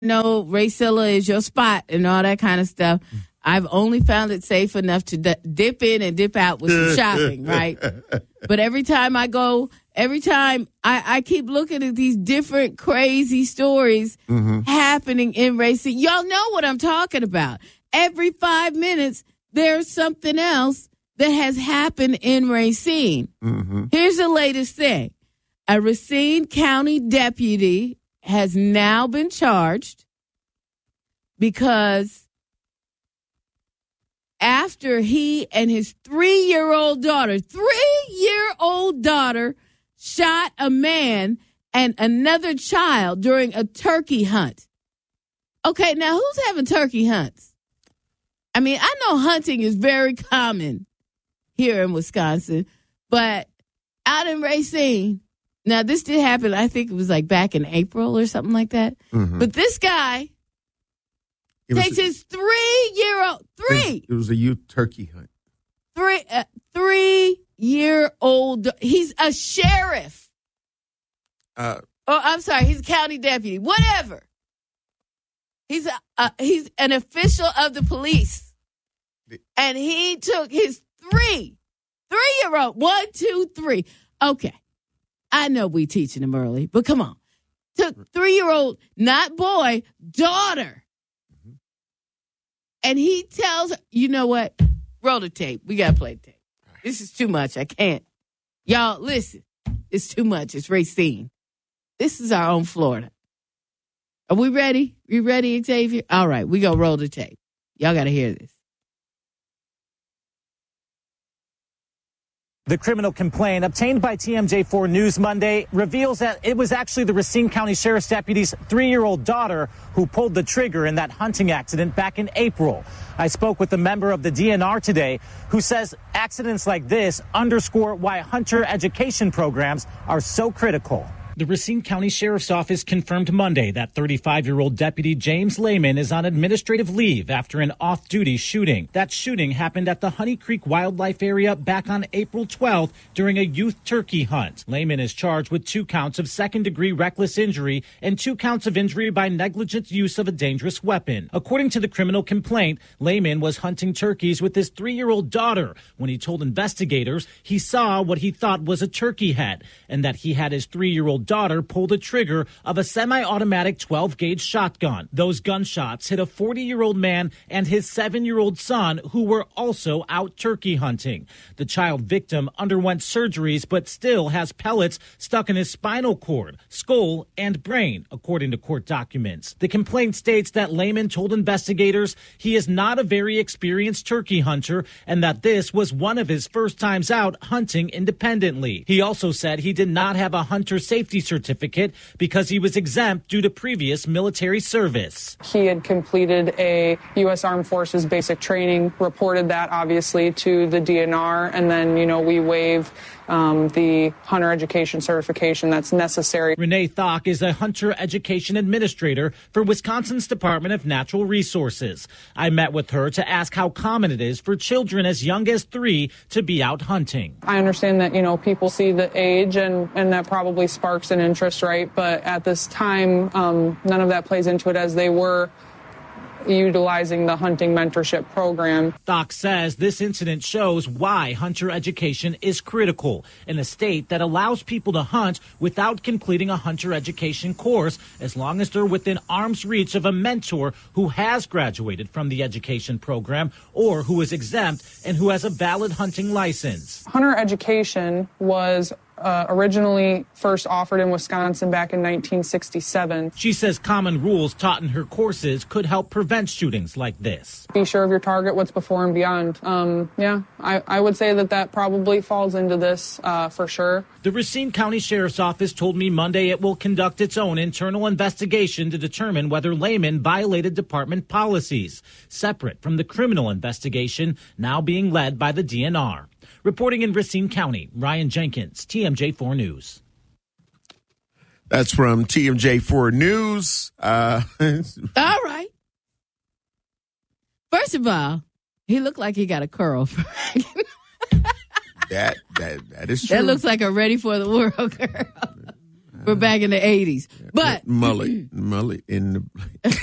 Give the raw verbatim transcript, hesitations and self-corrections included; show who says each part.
Speaker 1: know Racilla is your spot and all that kind of stuff. I've only found it safe enough to d- dip in and dip out with some shopping, right? But every time I go, every time I, I keep looking at these different crazy stories mm-hmm. happening in Racine. Y'all know what I'm talking about. Every five minutes, there's something else that has happened in Racine. Mm-hmm. Here's the latest thing. A Racine County deputy has now been charged because after he and his three-year-old daughter, three-year-old daughter shot a man and another child during a turkey hunt. Okay, now who's having turkey hunts? I mean, I know hunting is very common here in Wisconsin, but out in Racine, now this did happen, I think it was like back in April or something like that. Mm-hmm. But this guy takes a, his three-year-old, three.
Speaker 2: It was a youth turkey hunt.
Speaker 1: Three, uh, three-year-old, he's a sheriff. Uh, oh, I'm sorry, he's a county deputy, whatever. He's a, uh, he's an official of the police. And he took his three, three-year-old, one, two, three. Okay, I know we teaching him early, but come on. Took three-year-old, not boy, daughter. Mm-hmm. And he tells her, you know what? Roll the tape. We got to play the tape. This is too much. I can't. Y'all, listen. It's too much. It's Racine. This is our own Florida. Are we ready? You ready, Xavier? All right, we go roll the tape. Y'all got to hear this.
Speaker 3: The criminal complaint obtained by T M J four News Monday reveals that it was actually the Racine County Sheriff's deputy's three-year-old daughter who pulled the trigger in that hunting accident back in April. I spoke with a member of the D N R today who says accidents like this underscore why hunter education programs are so critical. The Racine County Sheriff's Office confirmed Monday that thirty-five-year-old Deputy James Lehman is on administrative leave after an off-duty shooting. That shooting happened at the Honey Creek Wildlife Area back on April twelfth during a youth turkey hunt. Lehman is charged with two counts of second-degree reckless injury and two counts of injury by negligent use of a dangerous weapon. According to the criminal complaint, Lehman was hunting turkeys with his three-year-old daughter when he told investigators he saw what he thought was a turkey head and that he had his three-year-old daughter pull the trigger of a semi-automatic twelve-gauge shotgun. Those gunshots hit a forty-year-old man and his seven-year-old son, who were also out turkey hunting. The child victim underwent surgeries but still has pellets stuck in his spinal cord, skull, and brain, according to court documents. The complaint states that Lehman told investigators he is not a very experienced turkey hunter and that this was one of his first times out hunting independently. He also said he did not have a hunter safety certificate because he was exempt due to previous military service.
Speaker 4: He had completed a U S Armed Forces basic training, reported that obviously to the D N R, and then, you know, we waive um, the hunter education certification that's necessary.
Speaker 3: Renee Thock is a hunter education administrator for Wisconsin's Department of Natural Resources. I met with her to ask how common it is for children as young as three to be out hunting.
Speaker 4: I understand that, you know, people see the age and, and that probably sparks an interest, right? But at this time, um, none of that plays into it as they were utilizing the hunting mentorship program.
Speaker 3: Thock says this incident shows why hunter education is critical in a state that allows people to hunt without completing a hunter education course, as long as they're within arm's reach of a mentor who has graduated from the education program or who is exempt and who has a valid hunting license.
Speaker 4: Hunter education was Uh, originally first offered in Wisconsin back in nineteen sixty-seven.
Speaker 3: She says common rules taught in her courses could help prevent shootings like this.
Speaker 4: Be sure of your target, what's before and beyond. Um, yeah, I, I would say that that probably falls into this uh, for sure.
Speaker 3: The Racine County Sheriff's Office told me Monday it will conduct its own internal investigation to determine whether Lehman violated department policies, separate from the criminal investigation now being led by the D N R. Reporting in Racine County, Ryan Jenkins, T M J four News.
Speaker 2: That's from T M J four News. Uh,
Speaker 1: all right. First of all, he looked like he got a curl.
Speaker 2: that that that is true.
Speaker 1: That looks like a ready for the world girl. for back in the eighties. But
Speaker 2: mullet, mullet in the